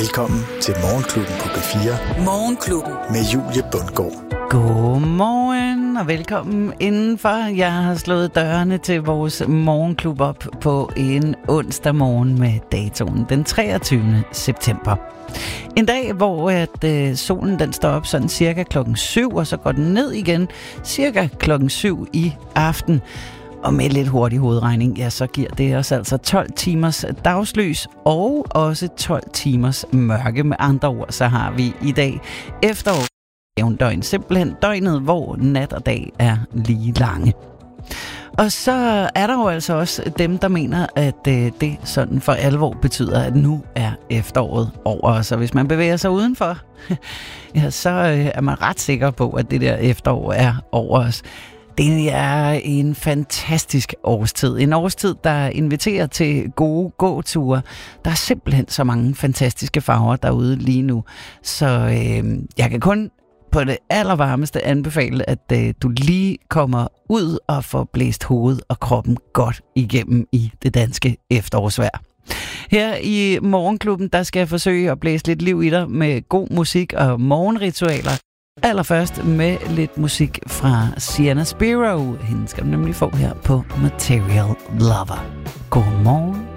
Velkommen til Morgenklubben på P4. Morgenklubben. Med Julie Bundgaard. Godmorgen og velkommen indenfor. Jeg har slået dørene til vores morgenklub op på en onsdag morgen med datoen den 23. september. En dag, hvor solen den står op sådan cirka klokken 7, og så går den ned igen cirka klokken 7 i aften. Og med lidt hurtig hovedregning, ja, så giver det os altså 12 timers dagslys og også 12 timers mørke. Med andre ord, så har vi i dag efterår. Simpelthen døgnet, hvor nat og dag er lige lange. Og så er der jo altså også dem, der mener, at det sådan for alvor betyder, at nu er efteråret over os. Og hvis man bevæger sig udenfor, ja, så er man ret sikker på, at det der efterår er over os. Det er en fantastisk årstid. En årstid, der inviterer til gode gåture. Der er simpelthen så mange fantastiske farver derude lige nu. Så jeg kan kun på det allervarmeste anbefale, at du lige kommer ud og får blæst hovedet og kroppen godt igennem i det danske efterårsvejr. Her i Morgenklubben, der skal jeg forsøge at blæse lidt liv i dig med god musik og morgenritualer. Allerførst med lidt musik fra Sienna Spiro. Hende skal du nemlig få her på Material Lover. Godmorgen.